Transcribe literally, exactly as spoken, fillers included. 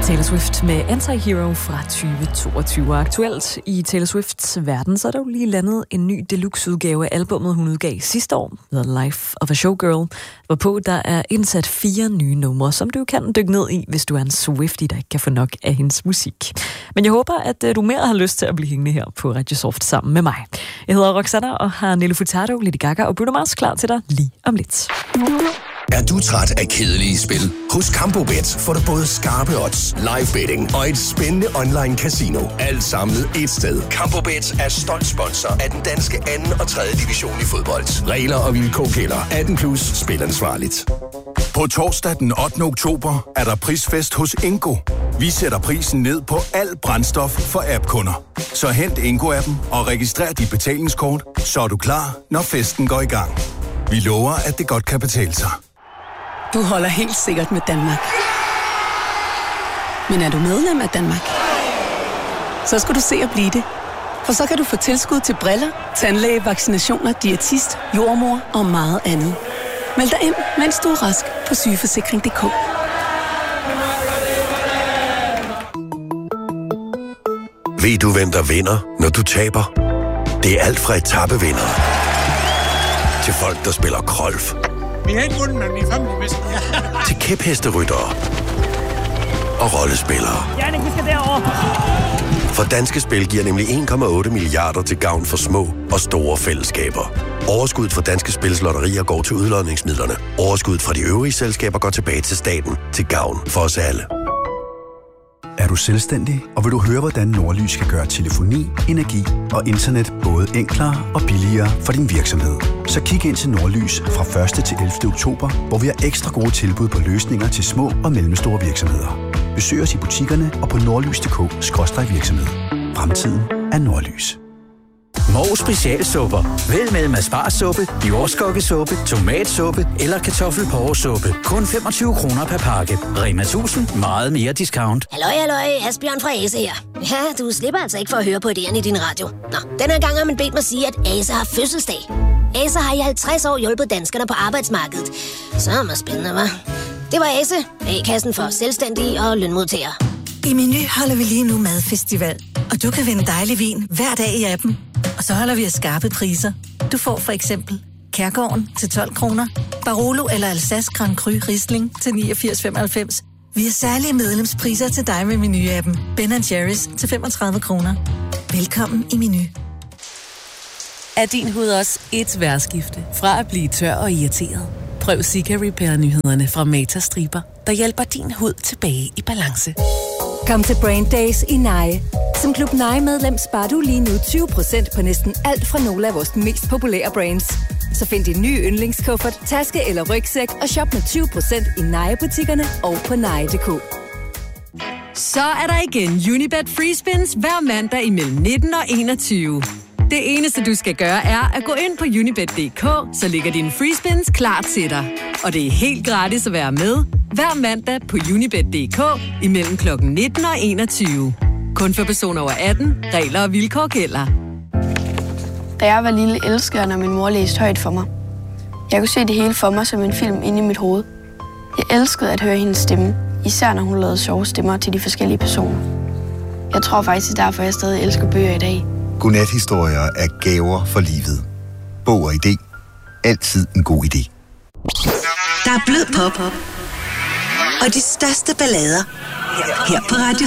Taylor Swift med Anti-Hero fra tyve toogtyve. Aktuelt i Taylor Swifts verden, så er der jo lige landet en ny deluxe-udgave af albummet, hun udgav sidste år, The Life of a Showgirl, hvorpå der er indsat fire nye numre, som du kan dykke ned i, hvis du er en Swiftie, der ikke kan få nok af hendes musik. Men jeg håber, at du mere har lyst til at blive hængende her på Radio Soft sammen med mig. Jeg hedder Roxanna og har Nelly Furtado, Lady Gaga og Bruno Mars klar til dig lige om lidt. Er du træt af kedelige spil? Hos Campobet får du både skarpe odds, live betting og et spændende online casino. Alt samlet et sted. Campobet er stolt sponsor af den danske anden og tredje division i fodbold. Regler og vilkår gælder. atten plus. Spil ansvarligt. På torsdag den ottende oktober er der prisfest hos Ingo. Vi sætter prisen ned på alt brændstof for app-kunder. Så hent Ingo-appen og registrer dit betalingskort, så er du klar, når festen går i gang. Vi lover, at det godt kan betale sig. Du holder helt sikkert med Danmark. Men er du medlem af Danmark? Så skal du se at blive det. For så kan du få tilskud til briller, tandlæge, vaccinationer, diætist, jordmor og meget andet. Meld dig ind, mens du er rask på sygeforsikring punktum d k. Ved du, hvem der vinder, når du taber? Det er alt fra etapevindere til folk, der spiller golf. Vi har ikke vundet, men vi er family bedst. Til kæphesteryttere og rollespillere. Jannik, vi skal derover. For Danske Spil giver nemlig en komma otte milliarder til gavn for små og store fællesskaber. Overskuddet fra Danske Spils lotterier går til udlodningsmidlerne. Overskuddet fra de øvrige selskaber går tilbage til staten til gavn for os alle. Er du selvstændig, og vil du høre, hvordan Nordlys kan gøre telefoni, energi og internet både enklere og billigere for din virksomhed? Så kig ind til Nordlys fra første til ellevte oktober, hvor vi har ekstra gode tilbud på løsninger til små og mellemstore virksomheder. Besøg os i butikkerne og på nordlys punktum d k skråstreg virksomhed. Fremtiden er Nordlys. Mogens specialsupper. Vælg mellem asparsuppe, jordskokkesuppe, tomatsuppe eller kartoffelporresuppe. Kun femogtyve kroner per pakke. Rema tusind. Meget mere discount. Halløj, halløj. Asbjørn fra Ase her. Ja, du slipper altså ikke for at høre på idéerne i din radio. Nå, den her gang har man bedt mig sige, at Ase har fødselsdag. Ase har i halvtreds år hjulpet danskerne på arbejdsmarkedet. Så er det spændende, hva'? Det var Ase. A-kassen for selvstændige og lønmodtagere. I Meny holder vi lige nu madfestival, og du kan vinde dejlig vin hver dag i appen. Og så holder vi af skarpe priser. Du får for eksempel Kærgården til tolv kroner, Barolo eller Alsace Grand Cru Riesling til niogfirs femoghalvfems. Vi har særlige medlemspriser til dig med Meny-appen. Ben and Jerry's til femogtredive kroner. Velkommen i Meny. Er din hud også et vejrskifte fra at blive tør og irriteret? Prøv Sika Repair-nyhederne fra Matas Striber, der hjælper din hud tilbage i balance. Kom til Brain Days i Nye. Som Klub Nye-medlem sparer du lige nu tyve procent på næsten alt fra nogle af vores mest populære brands. Så find din nye yndlingskuffert, taske eller rygsæk og shop med tyve procent i Nye-butikkerne og på nye punktum d k. Så er der igen Unibet Free Spins hver mandag imellem nitten og enogtyve. Det eneste, du skal gøre, er at gå ind på unibet punktum d k, så ligger dine free spins klar til dig. Og det er helt gratis at være med hver mandag på unibet punktum d k imellem klokken nitten og enogtyve. Kun for personer over atten. Regler og vilkår gælder. Da jeg var lille, elskede jeg, når min mor læste højt for mig. Jeg kunne se det hele for mig som en film inde i mit hoved. Jeg elskede at høre hendes stemme, især når hun lavede sjove stemmer til de forskellige personer. Jeg tror faktisk, det er derfor, jeg stadig elsker bøger i dag. Godnathistorier er gaver for livet. Bog og idé. Altid en god idé. Der er blød pop, og de største ballader her på Radio